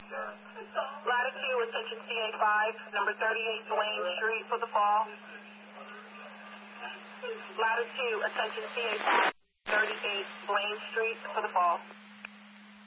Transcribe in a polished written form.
Ladder 2, attention CA5, number 38 Duane Street for the fall. Ladder 2, attention CA5, 38 Blaine Street for the fall.